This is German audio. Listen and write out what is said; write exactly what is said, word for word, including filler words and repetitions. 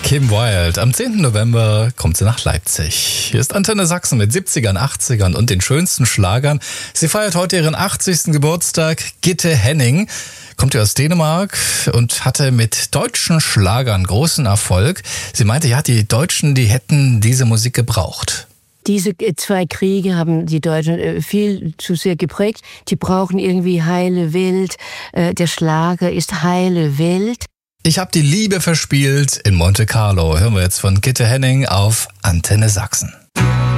Kim Wilde. Am zehnten November kommt sie nach Leipzig. Hier ist Antenne Sachsen mit siebzigern, achtzigern und den schönsten Schlagern. Sie feiert heute ihren achtzigsten Geburtstag. Gitte Henning kommt ja aus Dänemark und hatte mit deutschen Schlagern großen Erfolg. Sie meinte, ja, die Deutschen, die hätten diese Musik gebraucht. Diese zwei Kriege haben die Deutschen viel zu sehr geprägt. Die brauchen irgendwie heile Welt. Der Schlager ist heile Welt. Ich hab die Liebe verspielt in Monte Carlo. Hören wir jetzt von Gitte Henning auf Antenne Sachsen.